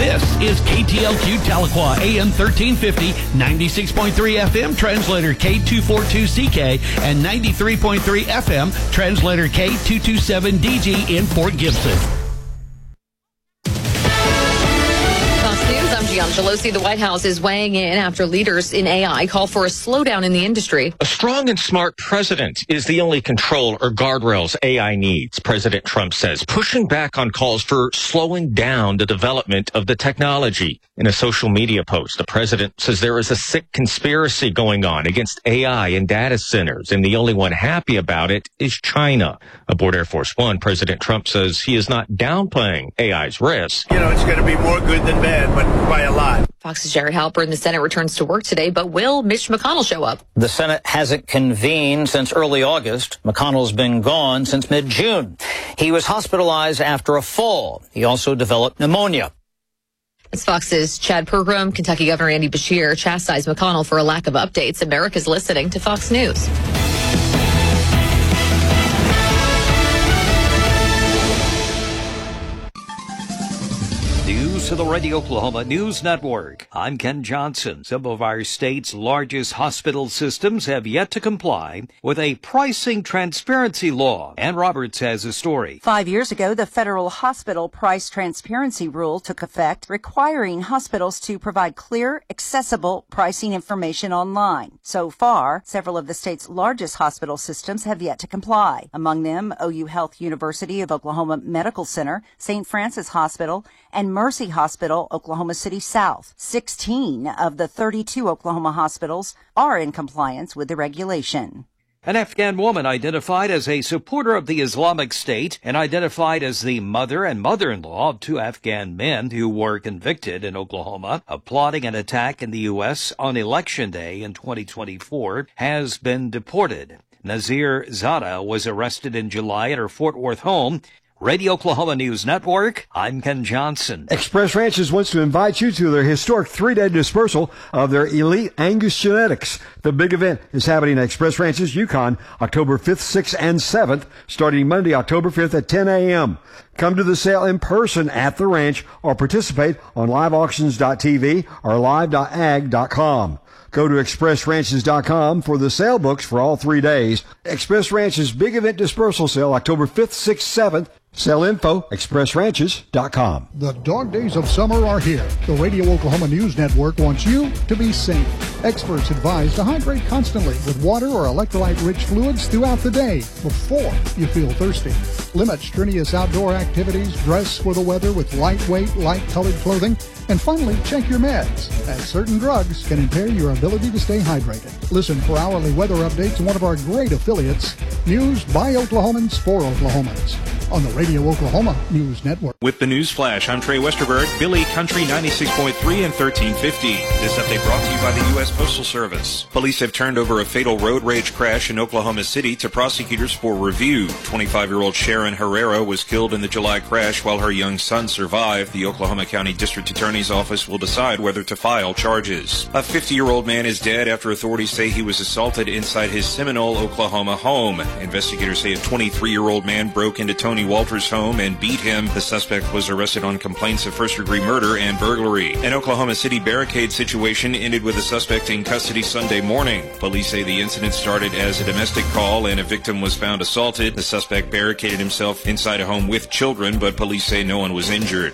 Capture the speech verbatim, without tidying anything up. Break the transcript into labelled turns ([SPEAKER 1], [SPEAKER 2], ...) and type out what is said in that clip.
[SPEAKER 1] This is K T L Q Tahlequah, A M thirteen fifty, ninety-six point three F M, translator K two forty-two C K, and ninety-three point three F M, translator K two twenty-seven D G in Fort Gibson.
[SPEAKER 2] I'm Gianna Gelosi. The White House is weighing in after leaders in A I call for a slowdown in the industry.
[SPEAKER 3] A strong and smart president is the only control or guardrails A I needs, President Trump says, pushing back on calls for slowing down the development of the technology. In a social media post, the president says there is a sick conspiracy going on against A I and data centers, and the only one happy about it is China. Aboard Air Force One, President Trump says he is not downplaying A I's risks.
[SPEAKER 4] You know, it's going to be more good than bad, but by a lot.
[SPEAKER 2] Fox's Jared Halpern. The Senate returns to work today, but will Mitch McConnell show up?
[SPEAKER 5] The Senate hasn't convened since early August. McConnell's been gone since mid-June. He was hospitalized after a fall. He also developed pneumonia.
[SPEAKER 2] It's Fox's Chad Pergram. Kentucky Governor Andy Beshear chastised McConnell for a lack of updates. America's listening to Fox News.
[SPEAKER 6] News to the Radio Oklahoma News Network. I'm Ken Johnson. Some of our state's largest hospital systems have yet to comply with a pricing transparency law. Ann Roberts has a story.
[SPEAKER 7] Five years ago, the federal hospital price transparency rule took effect, requiring hospitals to provide clear, accessible pricing information online. So far, several of the state's largest hospital systems have yet to comply. Among them, O U Health University of Oklahoma Medical Center, Saint Francis Hospital, and Mercy Hospital, Oklahoma City South. sixteen of the thirty-two Oklahoma hospitals are in compliance with the regulation.
[SPEAKER 6] An Afghan woman identified as a supporter of the Islamic State and identified as the mother and mother-in-law of two Afghan men who were convicted in Oklahoma of plotting an attack in the U S on Election Day in twenty twenty-four has been deported. Nazir Zada was arrested in July at her Fort Worth home. Radio Oklahoma News Network, I'm Ken Johnson.
[SPEAKER 8] Express Ranches wants to invite you to their historic three-day dispersal of their elite Angus genetics. The big event is happening at Express Ranches, Yukon, October fifth, sixth, and seventh, starting Monday, October fifth at ten a.m. Come to the sale in person at the ranch or participate on live auctions dot t v or live dot ag dot com. Go to express ranches dot com for the sale books for all three days. Express Ranches Big Event Dispersal Sale, October fifth, sixth, seventh. Sell info, express ranches dot com.
[SPEAKER 9] The dog days of summer are here. The Radio Oklahoma News Network wants you to be safe. Experts advise to hydrate constantly with water or electrolyte-rich fluids throughout the day before you feel thirsty. Limit strenuous outdoor activities, dress for the weather with lightweight, light-colored clothing, and finally, check your meds, as certain drugs can impair your ability to stay hydrated. Listen for hourly weather updates on one of our great affiliates, News by Oklahomans for Oklahomans, on the Radio Oklahoma News Network.
[SPEAKER 10] With the News Flash, I'm Trey Westerberg, Billy Country ninety-six point three and thirteen fifty. This update brought to you by the U S Postal Service. Police have turned over a fatal road rage crash in Oklahoma City to prosecutors for review. twenty-five-year-old Sharon Herrera was killed in the July crash while her young son survived. The Oklahoma County District Attorney's Office will decide whether to file charges. A fifty-year-old man is dead after authorities say he was assaulted inside his Seminole, Oklahoma home. Investigators say a twenty-three-year-old man broke into Tony Walters' home and beat him. The suspect was arrested on complaints of first-degree murder and burglary. An Oklahoma City barricade situation ended with a suspect in custody Sunday morning. Police say the incident started as a domestic call and a victim was found assaulted. The suspect barricaded himself inside a home with children, but police say no one was injured.